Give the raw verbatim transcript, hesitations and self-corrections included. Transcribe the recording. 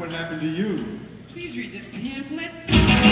what happened to you. Please read this pamphlet.